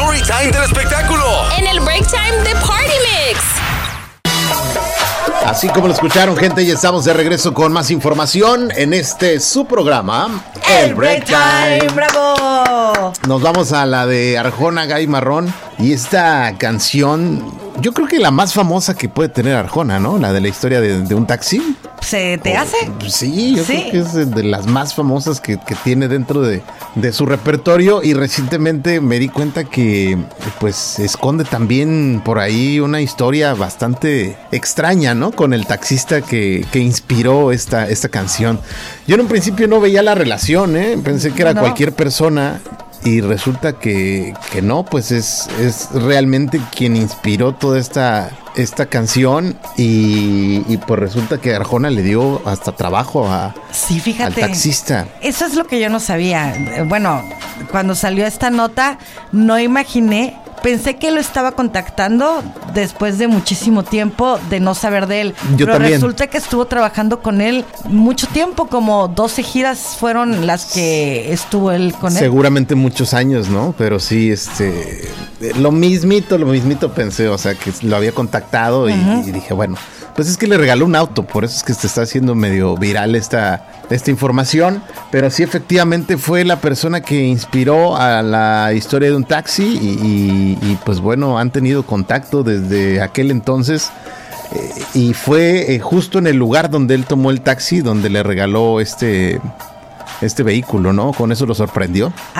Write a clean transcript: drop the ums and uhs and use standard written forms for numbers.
story time del espectáculo. En el break time de Party Mix. Así como lo escucharon, gente, ya estamos de regreso con más información en su programa, El Break Time. ¡Bravo! Nos vamos a la de Arjona, Gay Marrón. Y esta canción, yo creo que la más famosa que puede tener Arjona, ¿no? La de la historia de un taxi. ¿Se te hace? Sí, yo creo que es de las más famosas que tiene dentro de su repertorio. Y recientemente me di cuenta que pues esconde también por ahí una historia bastante extraña, ¿no? Con el taxista que inspiró esta canción. Yo en un principio no veía la relación, pensé que era cualquier persona. Y resulta que no, pues es realmente quien inspiró toda esta canción y pues resulta que Arjona le dio hasta trabajo sí, fíjate, al taxista. Eso es lo que yo no sabía. Bueno, cuando salió esta nota no imaginé. Pensé que lo estaba contactando después de muchísimo tiempo de no saber de él. Pero también. Resulta que estuvo trabajando con él mucho tiempo, como 12 giras fueron las que estuvo él con él. Seguramente muchos años, ¿no? Pero sí, lo mismito pensé, o sea, que lo había contactado y dije, bueno, pues es que le regaló un auto, por eso es que se está haciendo medio viral esta información, pero sí, efectivamente fue la persona que inspiró a la historia de un taxi y pues bueno, han tenido contacto desde aquel entonces y fue justo en el lugar donde él tomó el taxi, donde le regaló este vehículo, ¿no? Con eso lo sorprendió.